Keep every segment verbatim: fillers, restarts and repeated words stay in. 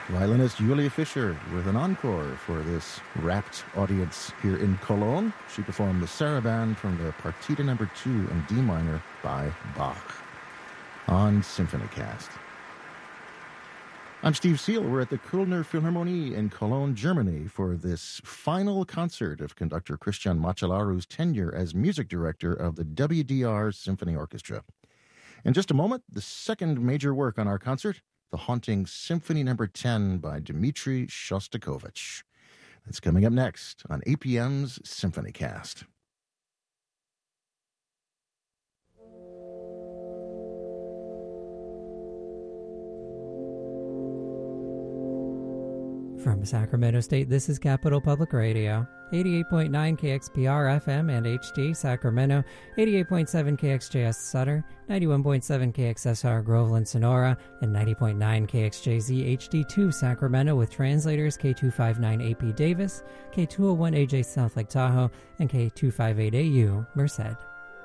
Violinist Julia Fischer with an encore for this rapt audience here in Cologne. She performed the Saraband from the Partita number two in D minor by Bach on SymphonyCast. I'm Steve Seal. We're at the Kölner Philharmonie in Cologne, Germany for this final concert of conductor Christian Macellari's tenure as music director of the W D R Symphony Orchestra. In just a moment, the second major work on our concert, the haunting Symphony number ten by Dmitri Shostakovich. That's coming up next on A P M's SymphonyCast. From Sacramento State, this is Capital Public Radio, eighty-eight point nine K X P R F M and H D Sacramento, eighty-eight point seven K X J S Sutter, ninety-one point seven K X S R Groveland Sonora, and ninety point nine K X J Z H D two Sacramento with translators K two fifty-nine A P Davis, K two oh one A J South Lake Tahoe, and K two fifty-eight A U Merced.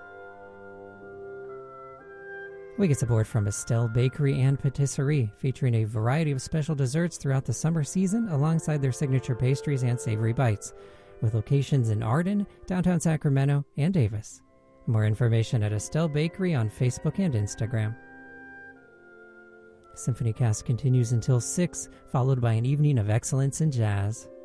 We get support from Estelle Bakery and Patisserie, featuring a variety of special desserts throughout the summer season alongside their signature pastries and savory bites, with locations in Arden, downtown Sacramento, and Davis. More information at Estelle Bakery on Facebook and Instagram. SymphonyCast continues until six, followed by an evening of excellence in jazz.